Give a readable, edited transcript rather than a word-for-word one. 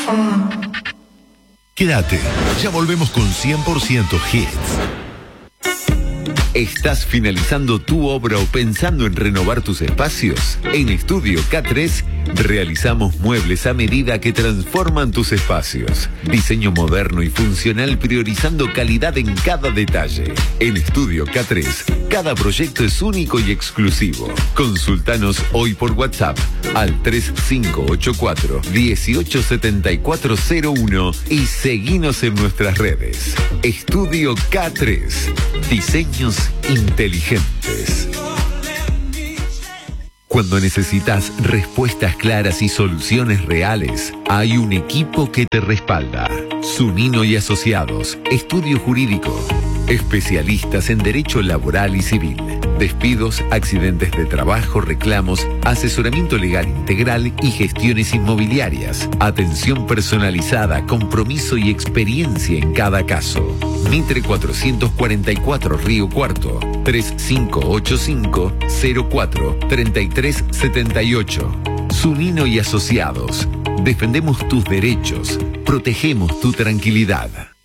Quédate, ya volvemos con 100% hits. ¿Estás finalizando tu obra o pensando en renovar tus espacios? En Estudio K3 realizamos muebles a medida que transforman tus espacios. Diseño moderno y funcional priorizando calidad en cada detalle. En Estudio K3, cada proyecto es único y exclusivo. Consultanos hoy por WhatsApp al 3584-187401 y seguinos en nuestras redes. Estudio K3. Diseños inteligentes. Cuando necesitas respuestas claras y soluciones reales, hay un equipo que te respalda. Zunino y Asociados, Estudio Jurídico. Especialistas en Derecho Laboral y Civil. Despidos, accidentes de trabajo, reclamos, asesoramiento legal integral y gestiones inmobiliarias. Atención personalizada, compromiso y experiencia en cada caso. Mitre 444 Río Cuarto, 3585-04-3378. Zunino y Asociados. Defendemos tus derechos, protegemos tu tranquilidad.